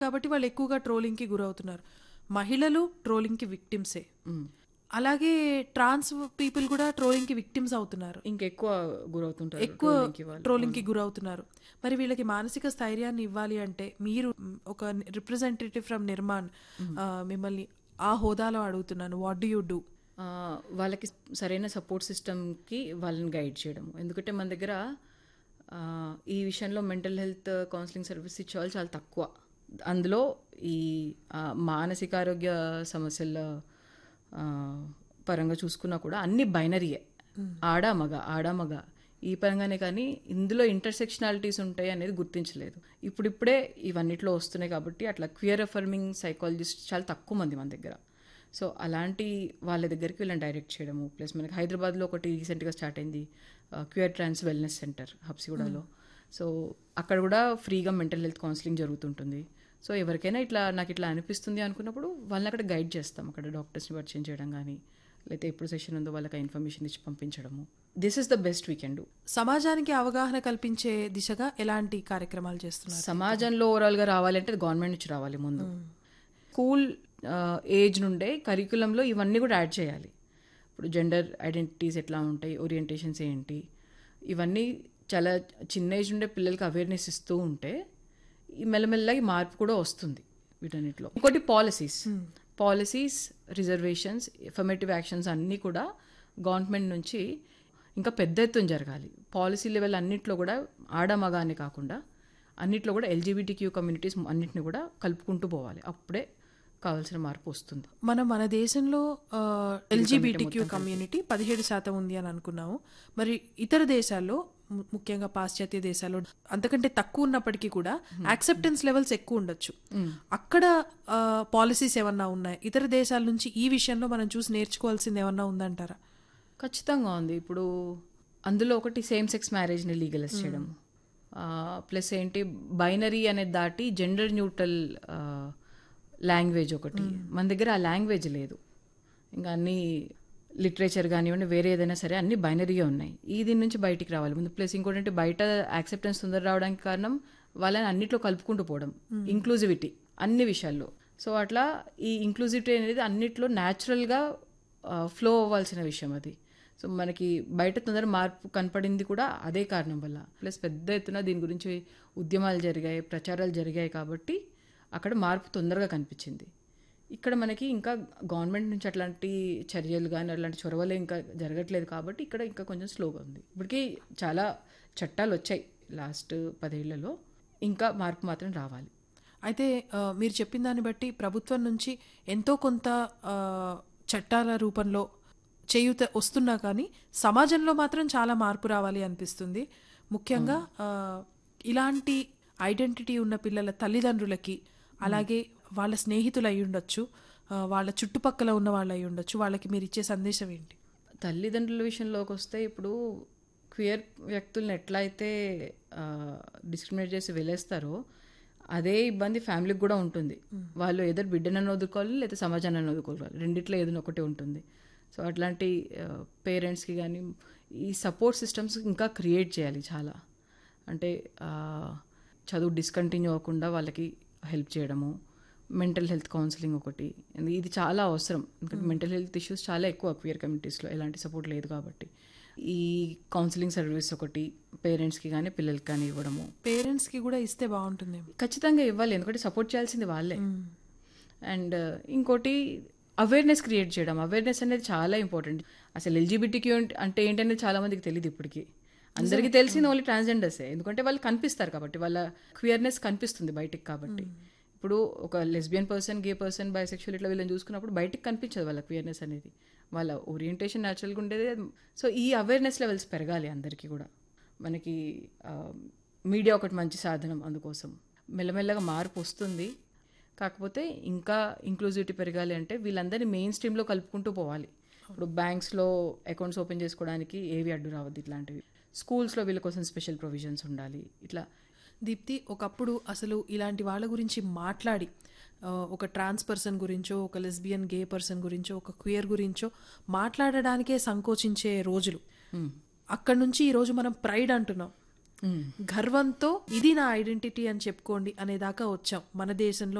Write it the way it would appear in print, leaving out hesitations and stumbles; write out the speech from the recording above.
కాబట్టి వాళ్ళు ఎక్కువగా ట్రోలింగ్కి గురవుతున్నారు. మహిళలు ట్రోలింగ్కి విక్టిమ్సే, అలాగే ట్రాన్స్ పీపుల్ కూడా ట్రోలింగ్కి విక్టిమ్స్ అవుతున్నారు, ఇంకెక్కువ గురవుతుంటారు, ఎక్కువ ట్రోలింగ్కి గురవుతున్నారు. మరి వీళ్ళకి మానసిక స్థైర్యాన్ని ఇవ్వాలి అంటే మీరు ఒక రిప్రజెంటేటివ్ ఫ్రమ్ నిర్మాణ్, మిమ్మల్ని ఆ హోదాలో అడుగుతున్నాను, వాట్ డూ యూ డూ? వాళ్ళకి సరైన సపోర్ట్ సిస్టమ్కి వాళ్ళని గైడ్ చేయడం. ఎందుకంటే మన దగ్గర ఈ విషయంలో మెంటల్ హెల్త్ కౌన్సిలింగ్ సర్వీస్ ఇచ్చేవాళ్ళు చాలా తక్కువ. అందులో ఈ మానసిక ఆరోగ్య సమస్యల పరంగా చూసుకున్నా కూడా అన్ని బైనరీయే, ఆడా మగ ఈ పరంగానే. కానీ ఇందులో ఇంటర్సెక్షనాలిటీస్ ఉంటాయి అనేది గుర్తించలేదు. ఇప్పుడిప్పుడే ఇవన్నిట్లో వస్తున్నాయి కాబట్టి అట్లా క్వియర్ అఫర్మింగ్ సైకాలజిస్ట్ చాలా తక్కువ మంది మన దగ్గర. సో అలాంటి వాళ్ళ దగ్గరికి వీళ్ళని డైరెక్ట్ చేయడము. ప్లస్ మనకి హైదరాబాద్లో ఒకటి రీసెంట్గా స్టార్ట్ అయింది, క్యూర్ ట్రాన్స్ వెల్నెస్ సెంటర్ హబ్సిగూడలో. సో అక్కడ కూడా ఫ్రీగా మెంటల్ హెల్త్ కౌన్సిలింగ్ జరుగుతుంటుంది. సో ఎవరికైనా నాకు ఇట్లా అనిపిస్తుంది అనుకున్నప్పుడు వాళ్ళని అక్కడ గైడ్ చేస్తాం. అక్కడ డాక్టర్స్ని పరిచయం చేయడం కానీ, లేకపోతే ఎప్పుడు సెషన్ ఉందో వాళ్ళకి ఇన్ఫర్మేషన్ ఇచ్చి పంపించడము. This is the best we can do. సమాజానికి అవగాహన కల్పించే దిశగా ఎలాంటి కార్యక్రమాలు చేస్తున్నారు? సమాజంలో ఓవరాల్గా రావాలంటే గవర్నమెంట్ నుంచి రావాలి ముందు. స్కూల్ ఏజ్ నుండే కరికులంలో ఇవన్నీ కూడా యాడ్ చేయాలి. ఇప్పుడు జెండర్ ఐడెంటిటీస్ ఎట్లా ఉంటాయి, ఓరియంటేషన్స్ ఏంటి, ఇవన్నీ చాలా చిన్న ఏజ్ నుండే పిల్లలకి అవేర్నెస్ ఇస్తూ ఉంటే ఈ మెల్లమెల్లగా మార్పు కూడా వస్తుంది వీటన్నిటిలో. ఇంకోటి పాలసీస్, రిజర్వేషన్స్, ఎఫర్మేటివ్ యాక్షన్స్ అన్నీ కూడా గవర్నమెంట్ నుంచి ఇంకా పెద్ద ఎత్తున జరగాలి. పాలసీ లెవెల్ అన్నిట్లో కూడా ఆడమగ అని కాకుండా అన్నిట్లో కూడా ఎల్జీబీటీక్యూ కమ్యూనిటీస్ అన్నిటిని కూడా కలుపుకుంటూ పోవాలి. అప్పుడే కావాల్సిన మార్పు వస్తుంది. మన దేశంలో ఎల్జీబీటీక్యూ కమ్యూనిటీ 17% ఉంది అని అనుకున్నాము. మరి ఇతర దేశాల్లో, ముఖ్యంగా పాశ్చాత్య దేశాల్లో అంతకంటే తక్కువ ఉన్నప్పటికీ కూడా యాక్సెప్టెన్స్ లెవెల్స్ ఎక్కువ ఉండొచ్చు. అక్కడ పాలసీస్ ఏమన్నా ఉన్నాయి? ఇతర దేశాల నుంచి ఈ విషయంలో మనం చూసి నేర్చుకోవాల్సింది ఏమన్నా ఉందంటారా? ఖచ్చితంగా ఉంది. ఇప్పుడు అందులో ఒకటి సేమ్ సెక్స్ మ్యారేజ్ని లీగలైజ్ చేయడం, ప్లస్ ఏంటి బైనరీ అనేది దాటి జెండర్ న్యూట్రల్ లాంగ్వేజ్ ఒకటి. మన దగ్గర ఆ లాంగ్వేజ్ లేదు. ఇంకా అన్ని లిటరేచర్ కానివ్వండి, వేరే ఏదైనా సరే అన్ని బైనరీగా ఉన్నాయి. దీని నుంచి బయటికి రావాలి ముందు. ప్లస్ ఇంకోటి బయట యాక్సెప్టెన్స్ తొందర రావడానికి కారణం వాళ్ళని అన్నిట్లో కలుపుకుంటూ పోవడం, ఇంక్లూజివిటీ అన్ని విషయాల్లో. సో అట్లా ఈ ఇంక్లూజివిటీ అనేది అన్నిట్లో న్యాచురల్గా ఫ్లో అవ్వాల్సిన విషయం అది. సో మనకి బయట తొందర మార్పు కనపడింది కూడా అదే కారణం వల్ల. ప్లస్ పెద్ద ఎత్తున దీని గురించి ఉద్యమాలు జరిగాయి, ప్రచారాలు జరిగాయి కాబట్టి అక్కడ మార్పు తొందరగా కనిపించింది. ఇక్కడ మనకి ఇంకా గవర్నమెంట్ నుంచి అట్లాంటి చర్యలు కానీ అట్లాంటి చొరవలే ఇంకా జరగట్లేదు కాబట్టి ఇక్కడ ఇంకా కొంచెం స్లోగా ఉంది. ఇప్పటికీ చాలా చట్టాలు వచ్చాయి లాస్ట్ 10 ఏళ్లలో, ఇంకా మార్పు మాత్రం రావాలి. అయితే మీరు చెప్పిన దాన్ని బట్టి ప్రభుత్వం నుంచి ఎంతో కొంత చట్టాల రూపంలో చేయూత వస్తున్నా కానీ సమాజంలో మాత్రం చాలా మార్పు రావాలి అనిపిస్తుంది. ముఖ్యంగా ఇలాంటి ఐడెంటిటీ ఉన్న పిల్లల తల్లిదండ్రులకి, అలాగే వాళ్ళ స్నేహితులు అయి ఉండొచ్చు, వాళ్ళ చుట్టుపక్కల ఉన్న వాళ్ళు అయి ఉండొచ్చు, వాళ్ళకి మీరు ఇచ్చే సందేశం ఏంటి? తల్లిదండ్రుల విషయంలోకి వస్తే ఇప్పుడు క్వియర్ వ్యక్తులను ఎట్లయితే డిస్క్రిమినేట్ చేసి వెళ్ళేస్తారో అదే ఇబ్బంది ఫ్యామిలీకి కూడా ఉంటుంది. వాళ్ళు ఏదో బిడ్డనని వదులుకోవాలి, లేదా సమాజాన్ని వదులుకోవాలి, రెండిట్లో ఏదైనా ఒకటి ఉంటుంది. సో అట్లాంటి పేరెంట్స్కి కానీ ఈ సపోర్ట్ సిస్టమ్స్ ఇంకా క్రియేట్ చేయాలి చాలా. అంటే చదువు డిస్కంటిన్యూ అవ్వకుండా వాళ్ళకి హెల్ప్ చేయడము, మెంటల్ హెల్త్ కౌన్సిలింగ్ ఒకటి, ఇది చాలా అవసరం. ఎందుకంటే మెంటల్ హెల్త్ ఇష్యూస్ చాలా ఎక్కువ క్వియర్ కమ్యూనిటీస్లో, ఎలాంటి సపోర్ట్ లేదు కాబట్టి. ఈ కౌన్సిలింగ్ సర్వీస్ ఒకటి పేరెంట్స్కి కానీ పిల్లలకి కానీ ఇవ్వడము. పేరెంట్స్కి కూడా ఇస్తే బాగుంటుంది. ఖచ్చితంగా ఇవ్వాలి, ఎందుకంటే సపోర్ట్ చేయాల్సింది వాళ్ళే. అండ్ ఇంకోటి అవేర్నెస్ క్రియేట్ చేయడం. అవేర్నెస్ అనేది చాలా ఇంపార్టెంట్. అసలు ఎల్జీబీటీక్యూ అంటే ఏంటనేది చాలా మందికి తెలియదు ఇప్పటికీ. అందరికీ తెలిసింది ఓన్లీ ట్రాన్స్జెండర్సే, ఎందుకంటే వాళ్ళు కనిపిస్తారు కాబట్టి, వాళ్ళ క్వియర్నెస్ కనిపిస్తుంది బయటికి కాబట్టి. ఇప్పుడు ఒక లెస్బియన్ పర్సన్, గే పర్సన్, బైసెక్షువల్ ఇట్లా వీళ్ళని చూసుకున్నప్పుడు బయటికి కనిపించదు వాళ్ళ క్వియర్నెస్ అనేది, వాళ్ళ ఓరియంటేషన్ న్యాచురల్గా ఉండేది. సో ఈ అవేర్నెస్ లెవెల్స్ పెరగాలి అందరికీ కూడా. మనకి మీడియా ఒకటి మంచి సాధనం అందుకోసం. మెల్లమెల్లగా మార్పు వస్తుంది. కాకపోతే ఇంకా ఇంక్లూజివిటీ పెరగాలి అంటే వీళ్ళందరినీ మెయిన్ స్ట్రీమ్లో కలుపుకుంటూ పోవాలి. ఇప్పుడు బ్యాంక్స్లో అకౌంట్స్ ఓపెన్ చేసుకోవడానికి ఏవి అడ్డు రావద్దు, ఇట్లాంటివి. స్కూల్స్లో వీళ్ళ కోసం స్పెషల్ ప్రొవిజన్స్ ఉండాలి. ఇట్లా దీప్తి, ఒకప్పుడు అసలు ఇలాంటి వాళ్ళ గురించి మాట్లాడి, ఒక ట్రాన్స్ పర్సన్ గురించో, ఒక లెస్బియన్ గే పర్సన్ గురించో, ఒక క్వియర్ గురించో మాట్లాడడానికే సంకోచించే రోజులు. అక్కడి నుంచి ఈరోజు మనం ప్రైడ్ అంటున్నాం. గర్వంతో ఇది నా ఐడెంటిటీ అని చెప్పుకోండి అనేదాకా వచ్చాం మన దేశంలో